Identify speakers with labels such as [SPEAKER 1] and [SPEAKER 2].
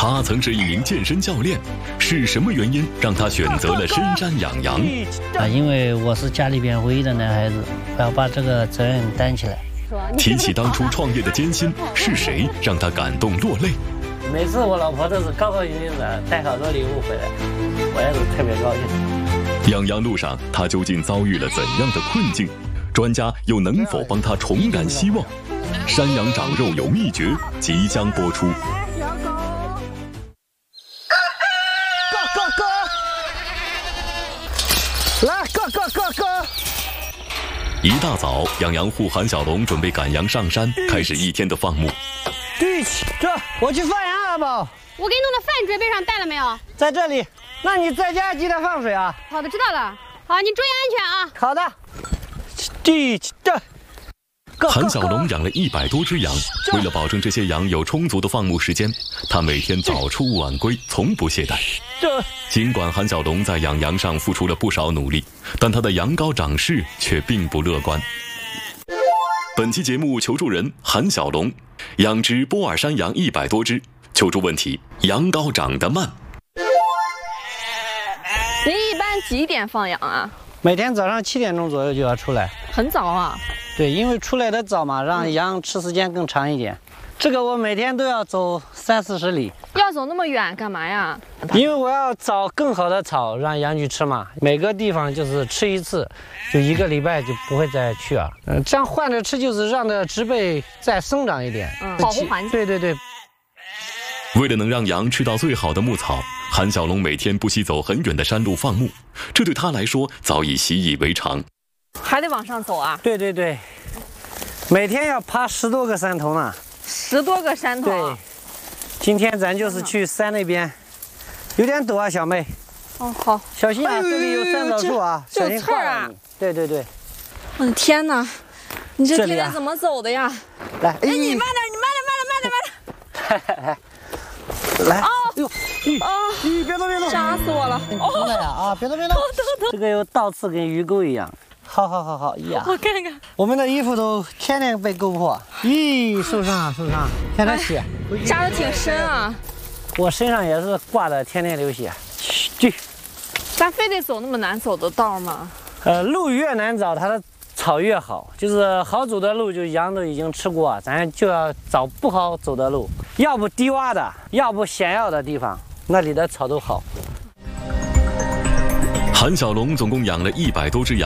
[SPEAKER 1] 他曾是一名健身教练，是什么原因让他选择了深山养羊？
[SPEAKER 2] 因为我是家里边唯一的男孩子，我要把这个责任担起来。
[SPEAKER 1] 提起当初创业的艰辛，是谁让他感动落泪？
[SPEAKER 2] 每次我老婆都是高高兴兴的带好多礼物回来，我也是特别高兴。
[SPEAKER 1] 养羊路上，他究竟遭遇了怎样的困境？专家又能否帮他重燃希望？山羊长肉有秘诀，即将播出。
[SPEAKER 3] 来，go！
[SPEAKER 1] 一大早，养羊户韩小龙准备赶羊上山，开始一天的放牧。
[SPEAKER 3] 对，这我去放羊了吧？
[SPEAKER 4] 我给你弄的饭准备上带了没有？
[SPEAKER 3] 在这里。那你在家记得放水啊。
[SPEAKER 4] 好的，知道了。好，你注意安全啊。
[SPEAKER 3] 好的。对的。
[SPEAKER 1] 韩小龙养了100多只羊，为了保证这些羊有充足的放牧时间，他每天早出晚归，从不懈怠。尽管韩小龙在养羊上付出了不少努力，但他的羊羔长势却并不乐观。本期节目求助人韩小龙，养殖波尔山羊100多只，求助问题：羊羔长得慢。
[SPEAKER 5] 您一般几点放羊啊？
[SPEAKER 3] 每天早上7点钟左右就要出来。
[SPEAKER 5] 很早啊。
[SPEAKER 3] 对，因为出来的早嘛，让羊吃时间更长一点。这个我每天都要走30-40里。
[SPEAKER 5] 要走那么远干嘛呀？
[SPEAKER 3] 因为我要找更好的草让羊去吃嘛。每个地方就是吃一次，就1个礼拜就不会再去啊。这样换着吃就是让的植被再生长一点，
[SPEAKER 5] 保护环境。
[SPEAKER 3] 对。
[SPEAKER 1] 为了能让羊吃到最好的牧草，韩小龙每天不惜走很远的山路放牧，这对他来说早已习以为常。
[SPEAKER 5] 还得往上走啊？
[SPEAKER 3] 对，每天要爬10多个山头呢。
[SPEAKER 5] 10多个山头。
[SPEAKER 3] 对，今天咱就是去山那边，有点陡啊，小妹。
[SPEAKER 5] 哦，好，
[SPEAKER 3] 小心啊，这里有山枣树啊，小心
[SPEAKER 5] 刺儿啊。
[SPEAKER 3] 对。
[SPEAKER 5] 我的天哪，你这天天怎么走的呀？
[SPEAKER 3] 来，
[SPEAKER 5] 哎，你慢点。
[SPEAKER 3] 来，
[SPEAKER 5] 哦，
[SPEAKER 3] 别动，
[SPEAKER 5] 扎死我了！
[SPEAKER 3] 出来呀啊，别动！这个有倒刺跟鱼钩一样。好呀！
[SPEAKER 5] 我看看，
[SPEAKER 3] 我们的衣服都天天被勾破。咦，受伤，天天血，
[SPEAKER 5] 扎得挺深啊。
[SPEAKER 3] 我身上也是挂的，天天流血。去，
[SPEAKER 5] 咱非得走那么难走的道吗？
[SPEAKER 3] 路越难找，它的草越好。就是好走的路，就羊都已经吃过，咱就要找不好走的路，要不低洼的，要不险要的地方，那里的草都好。
[SPEAKER 1] 韩小龙总共养了100多只羊。